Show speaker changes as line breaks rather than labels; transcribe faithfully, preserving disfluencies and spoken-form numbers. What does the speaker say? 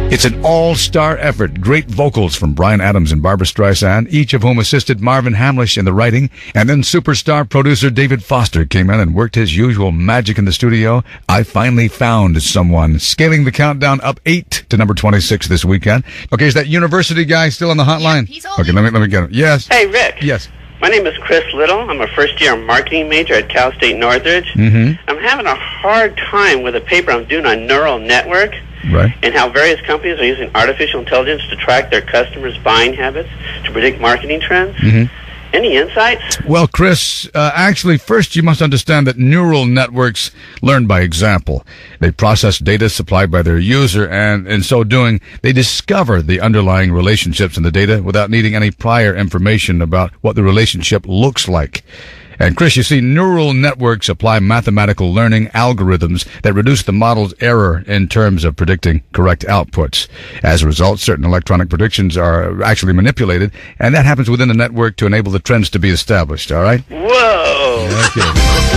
It's an all-star effort. Great vocals from Bryan Adams and Barbra Streisand, each of whom assisted Marvin Hamlisch in the writing. And then superstar producer David Foster came in and worked his usual magic in the studio. I Finally Found Someone, scaling the countdown up eight to number twenty-six this weekend. Okay, is that university guy still on the hotline?
Yeah, he's
okay, let me let me get him. Yes.
Hey, Rick.
Yes.
My name is Chris Little. I'm a first-year marketing major at Cal State Northridge.
Mm-hmm.
I'm having a hard time with a paper I'm doing on neural network.
Right.
And how various companies are using artificial intelligence to track their customers' buying habits to predict marketing trends.
Mm-hmm.
Any insights?
Well, Chris, uh, actually, first you must understand that neural networks learn by example. They process data supplied by their user, and in so doing, they discover the underlying relationships in the data without needing any prior information about what the relationship looks like. And Chris, you see, neural networks apply mathematical learning algorithms that reduce the model's error in terms of predicting correct outputs. As a result, certain electronic predictions are actually manipulated, and that happens within the network to enable the trends to be established, all right?
Whoa!
Okay.